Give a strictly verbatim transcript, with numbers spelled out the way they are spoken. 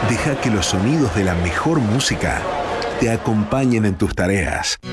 Deja que los sonidos de la mejor música te acompañen en tus tareas.